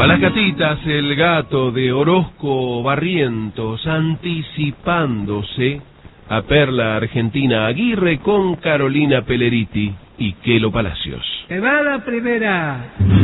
A las gatitas, el gato de Orozco Barrientos, anticipándose a Perla Argentina Aguirre con Carolina Peleriti y Quelo Palacios. ¡Que va la primera!